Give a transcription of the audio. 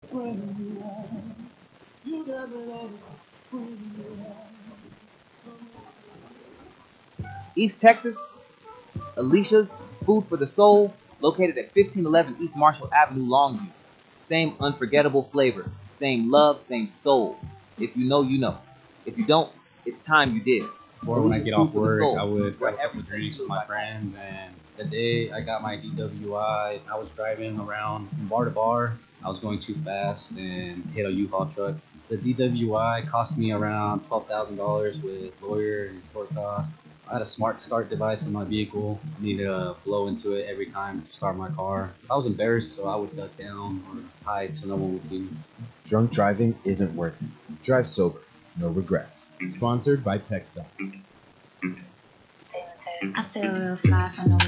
East Texas, Alicia's Food for the Soul, located at 1511 East Marshall Avenue, Longview. Same unforgettable flavor, same love, same soul. If you know, you know. If you don't, it's time you did. Before, when I get off work, I would where grab a couple drinks with my friends, and the day I got my DWI, I was driving around from bar to bar. I was going too fast and hit a U-Haul truck. The DWI cost me around $12,000 with lawyer and court costs. I had a smart start device in my vehicle. I needed to blow into it every time to start my car. I was embarrassed, so I would duck down or hide so no one would see me. Drunk driving isn't worth it. Drive sober, no regrets. Sponsored by TechStop. I feel real fly from the